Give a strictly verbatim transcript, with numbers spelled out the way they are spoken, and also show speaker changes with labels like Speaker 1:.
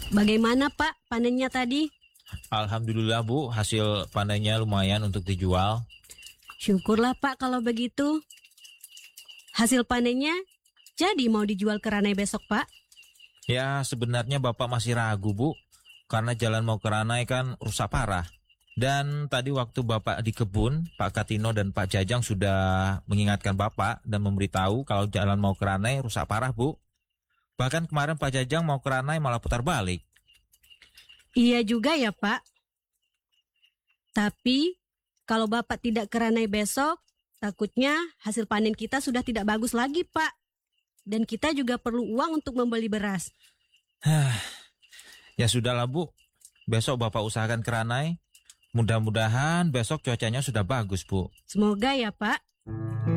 Speaker 1: Bagaimana Pak panennya tadi?
Speaker 2: Alhamdulillah Bu, hasil panennya lumayan untuk dijual.
Speaker 1: Syukurlah Pak kalau begitu. Hasil panennya jadi mau dijual ke Ranai besok Pak?
Speaker 2: Ya sebenarnya Bapak masih ragu Bu, karena jalan mau ke Ranai kan rusak parah. Dan tadi waktu Bapak di kebun, Pak Katino dan Pak Jajang sudah mengingatkan Bapak dan memberitahu kalau jalan mau ke Ranai rusak parah Bu. Bahkan kemarin Pak Jajang mau ke Ranai malah putar balik.
Speaker 1: Iya juga ya Pak. Tapi kalau Bapak tidak ke Ranai besok, takutnya hasil panen kita sudah tidak bagus lagi Pak. Dan kita juga perlu uang untuk membeli beras.
Speaker 2: Ya sudahlah Bu, besok Bapak usahakan ke Ranai. Mudah-mudahan besok cuacanya sudah bagus Bu.
Speaker 1: Semoga ya Pak.